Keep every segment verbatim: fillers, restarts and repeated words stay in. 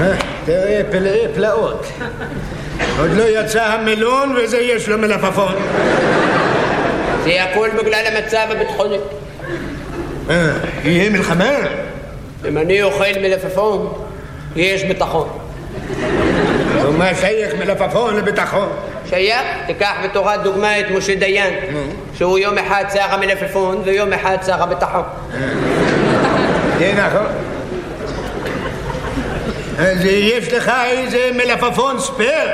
תראה, פלאי פלאות. עוד לא יצא המלון וזה יש לו מלפפון. זה הכל בגלל המצב הביטחוני. אה, יהיה מלחמה? אם אני אוכל מלפפון, יש ביטחון. ומה שייך מלפפון לביטחון? שייך? תיקח בתורת דוגמה את משה דיין, שהוא יום אחד שר המלפפון ויום אחד שר הביטחון. זה נכון. אז יש לך איזה מלפפון ספייר?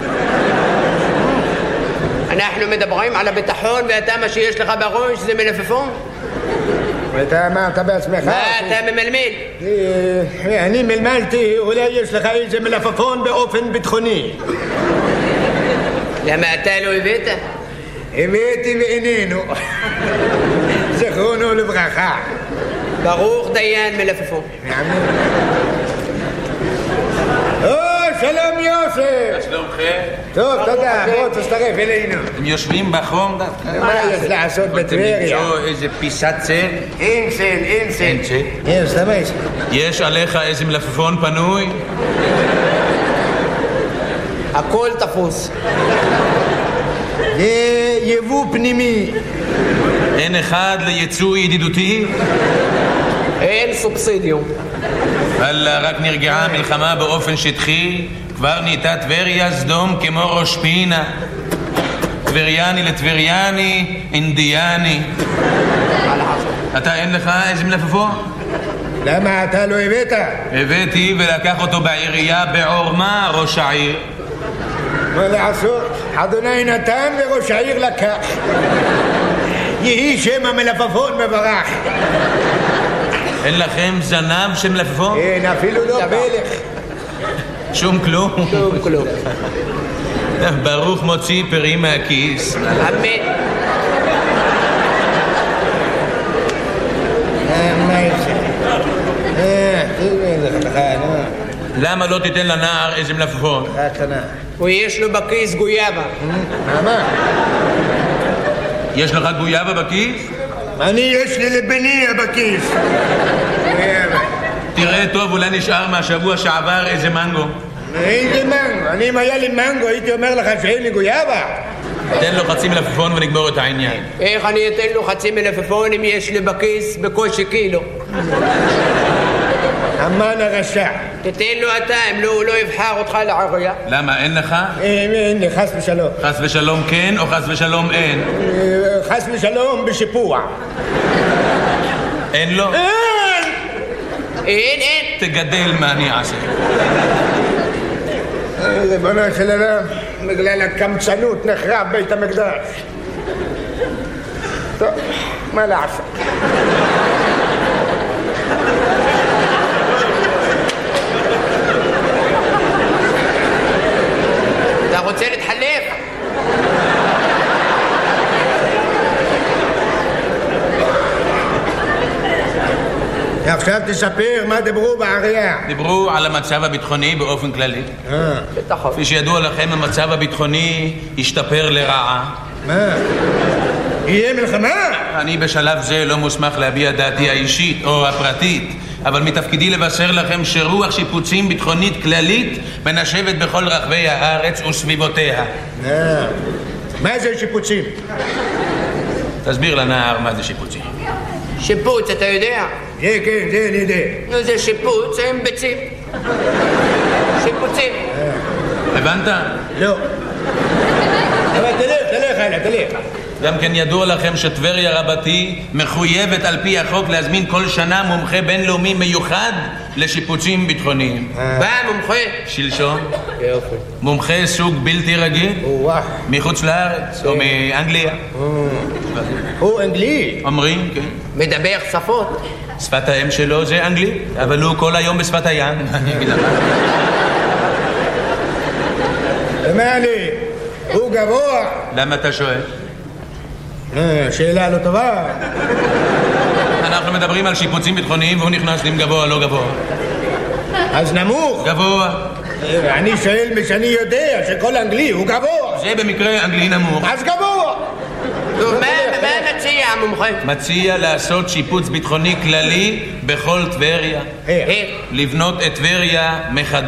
אנחנו מדברים על הביטחון ואתה מה שיש לך בראש זה מלפפון? ואתה אמרת בעצמך? מה אתה ממלמל? אני מלמלתי, אולי יש לך איזה מלפפון באופן ביטחוני. למה אתה לא הבאת? הבאתי ואיננו. זכרונו לברכה. ברוך דיין מלפפון. או, שלום יוסף. שלומכם? טוב, תודה, בוא תצטרף אלינו. הם יושבים בחום דווקא? מה יש לעשות בטבריה? למצוא איזה פיסת צל? אין צל, אין צל. אין צל? יש, תמיד. יש עליך איזה מלפפון פנוי? הכל תפוס. זה יבוא פנימי. אין אחד ליצוא ידידותי? אין סובסידיום. וואלה, רק נרגעה המלחמה באופן שטחי, כבר נהייתה טבריה סדום כמו ראש פינה. טבריאני לטבריאני, אינדיאני. אתה אין לך איזה מלפפון? למה אתה לא הבאת? הבאתי ולקח אותו בעירייה בעורמה ראש העיר. מה לעשות? אדוני נתן וראש העיר לקח. יהי שם המלפפון מברך. אין לכם זנב של מלפפון? אין, אפילו לא פלך. שום כלום? שום כלום. ברוך מוציא פרי מהכיס. אמן. מה יש? אה, תראה לך, נו. למה לא תיתן לנער איזה מלפפון? קטנה. ויש לו בכיס גויאבה. מה, מה? יש לך גויאבה בכיס? אני יש לי לבניה בכיס. תראה טוב, אולי נשאר מהשבוע שעבר איזה מנגו. איזה מנגו? אני אם היה לי מנגו הייתי אומר לך שאין לי גויאבה. תן לו חצי מלפפון ונגמור את העניין. איך אני אתן לו חצי מלפפון אם יש לי בכיס בקושי קילו? המן הרשע. תתן לו אתה, אם לא, הוא לא יבחר אותך לעירייה. למה, אין לך? אין, אין לי, חס ושלום. חס ושלום כן או חס ושלום אין? חס ושלום בשיפוע. אין לו? אין! אין, אין. תגדל מה אני אעשה. ריבונו של עולם, בגלל הקמצנות נחרב בית המקדש. טוב, מה לעשות? אתה רוצה להתחלף? עכשיו תספר מה דיברו בעירייה. דיברו על המצב הביטחוני באופן כללי. בטח. כפי שידוע לכם, המצב הביטחוני השתפר לרעה. מה? יהיה מלחמה? אני בשלב זה לא מוסמך להביע דעתי האישית או הפרטית, אבל מתפקידי לבשר לכם שרוח שיפוצים ביטחונית כללית מנשבת בכל רחבי הארץ וסביבותיה. מה זה שיפוצים? תסביר לנער מה זה שיפוצים. שיפוץ, אתה יודע? כן, כן, זה אני יודע. נו, זה שיפוץ עם ביצים. שיפוצים. הבנת? לא. אבל תלך, תלך, הלאה, תלך. גם כן ידוע לכם שטבריה רבתי מחויבת על פי החוק להזמין כל שנה מומחה בינלאומי מיוחד לשיפוצים ביטחוניים. בא מומחה? שלשום. יופי. מומחה סוג בלתי רגיל. וואו. מחוץ לארץ או מאנגליה. הוא אנגלי. אומרים, כן. מדבר שפות. שפת האם שלו זה אנגלית, אבל הוא כל היום בשפת הים. אני אגיד לך. מה לי? הוא גבוה. למה אתה שואל? שאלה לא טובה. אנחנו מדברים על שיפוצים ביטחוניים והוא נכנס עם גבוה, לא גבוה. אז נמוך. גבוה. אני שואל משאני יודע שכל אנגלי הוא גבוה. זה במקרה אנגלי נמוך. אז גבוה. טוב, מה מציע המומחה? מציע לעשות שיפוץ ביטחוני כללי בכל טבריה. איך? לבנות את טבריה מחדש.